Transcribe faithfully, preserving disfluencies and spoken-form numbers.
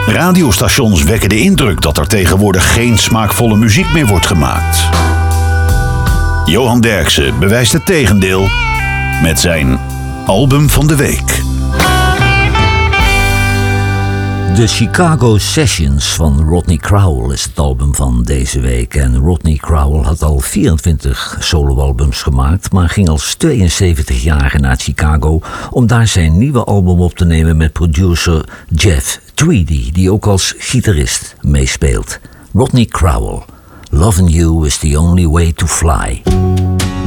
Radiostations wekken de indruk dat er tegenwoordig geen smaakvolle muziek meer wordt gemaakt. Johan Derksen bewijst het tegendeel met zijn album van de week. De Chicago Sessions van Rodney Crowell is het album van deze week. En Rodney Crowell had al vierentwintig soloalbums gemaakt, maar ging als tweeënzeventigjarige naar Chicago om daar zijn nieuwe album op te nemen met producer Jeff Tweedy, die ook als gitarist meespeelt. Rodney Crowell, Loving You is the Only Way to Fly.